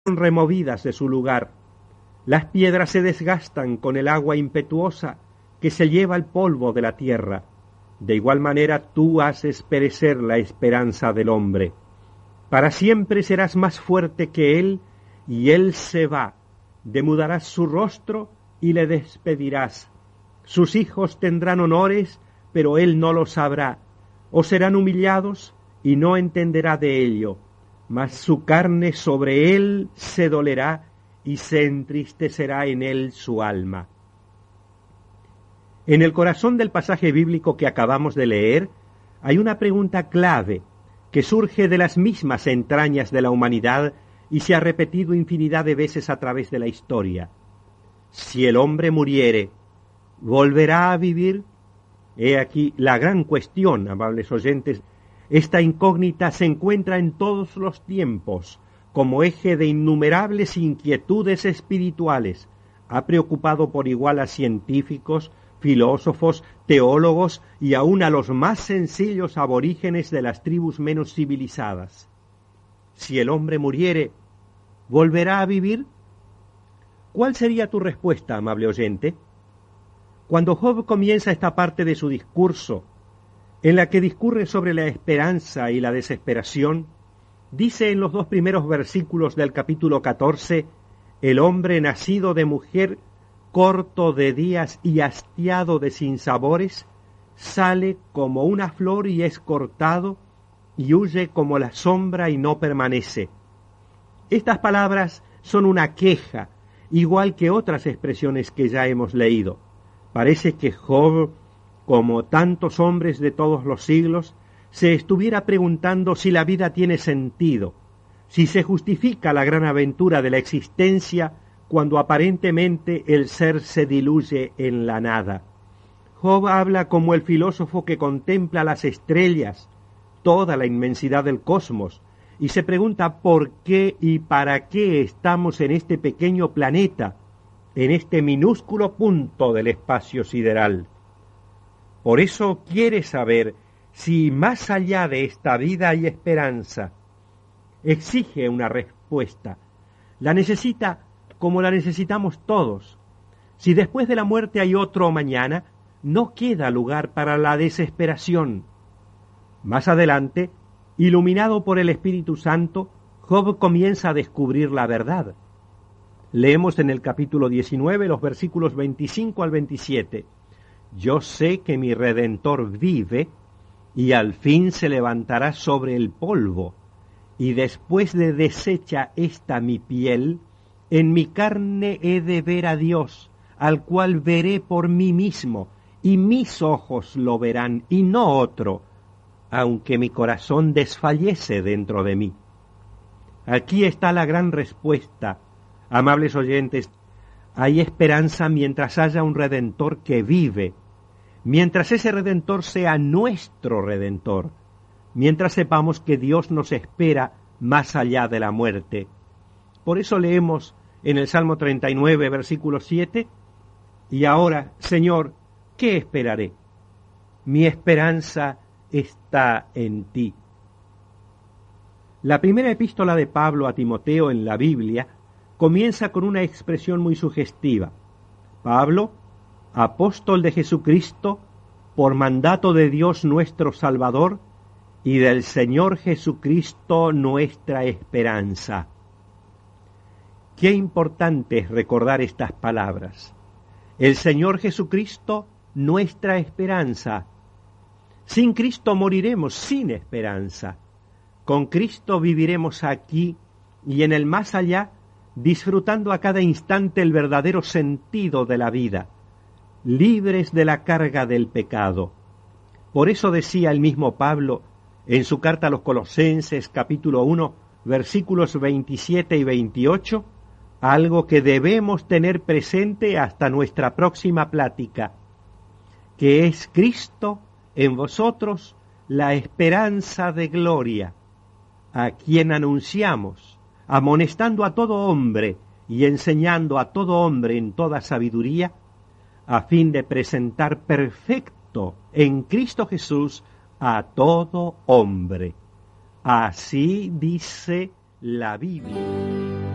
son removidas de su lugar. Las piedras se desgastan con el agua impetuosa que se lleva el polvo de la tierra. De igual manera tú haces perecer la esperanza del hombre. Para siempre serás más fuerte que él, y él se va. Demudarás su rostro y le despedirás. Sus hijos tendrán honores, pero él no lo sabrá. O serán humillados, y no entenderá de ello. Mas su carne sobre él se dolerá, y se entristecerá en él su alma. En el corazón del pasaje bíblico que acabamos de leer, hay una pregunta clave que surge de las mismas entrañas de la humanidad y se ha repetido infinidad de veces a través de la historia. Si el hombre muriere, ¿volverá a vivir? He aquí la gran cuestión, amables oyentes. Esta incógnita se encuentra en todos los tiempos, como eje de innumerables inquietudes espirituales. Ha preocupado por igual a científicos, filósofos, teólogos y aun a los más sencillos aborígenes de las tribus menos civilizadas. Si el hombre muriere, ¿volverá a vivir? ¿Cuál sería tu respuesta, amable oyente? Cuando Job comienza esta parte de su discurso, en la que discurre sobre la esperanza y la desesperación, dice en los 2 primeros versículos del capítulo 14, el hombre nacido de mujer, corto de días y hastiado de sinsabores, sale como una flor y es cortado, y huye como la sombra y no permanece. Estas palabras son una queja, igual que otras expresiones que ya hemos leído. Parece que Job, como tantos hombres de todos los siglos, se estuviera preguntando si la vida tiene sentido, si se justifica la gran aventura de la existencia cuando aparentemente el ser se diluye en la nada. Job habla como el filósofo que contempla las estrellas, toda la inmensidad del cosmos, y se pregunta por qué y para qué estamos en este pequeño planeta, en este minúsculo punto del espacio sideral. Por eso quiere saber si más allá de esta vida hay esperanza. Exige una respuesta. La necesita como la necesitamos todos. Si después de la muerte hay otro mañana, no queda lugar para la desesperación. Más adelante, iluminado por el Espíritu Santo, Job comienza a descubrir la verdad. Leemos en el capítulo 19, los versículos 25 al 27. Yo sé que mi Redentor vive, y al fin se levantará sobre el polvo, y después de deshecha esta mi piel, en mi carne he de ver a Dios, al cual veré por mí mismo, y mis ojos lo verán, y no otro, aunque mi corazón desfallece dentro de mí. Aquí está la gran respuesta, amables oyentes. Hay esperanza mientras haya un Redentor que vive, mientras ese Redentor sea nuestro Redentor, mientras sepamos que Dios nos espera más allá de la muerte. Por eso leemos en el Salmo 39, versículo 7, y ahora, Señor, ¿qué esperaré? Mi esperanza está en ti. La primera epístola de Pablo a Timoteo en la Biblia comienza con una expresión muy sugestiva. Pablo, apóstol de Jesucristo, por mandato de Dios nuestro Salvador y del Señor Jesucristo nuestra esperanza. Qué importante es recordar estas palabras. El Señor Jesucristo, nuestra esperanza. Sin Cristo moriremos sin esperanza. Con Cristo viviremos aquí y en el más allá, disfrutando a cada instante el verdadero sentido de la vida, libres de la carga del pecado. Por eso decía el mismo Pablo en su carta a los Colosenses, capítulo 1, versículos 27 y 28, algo que debemos tener presente hasta nuestra próxima plática, que es Cristo en vosotros, la esperanza de gloria, a quien anunciamos, amonestando a todo hombre y enseñando a todo hombre en toda sabiduría, a fin de presentar perfecto en Cristo Jesús a todo hombre. Así dice la Biblia.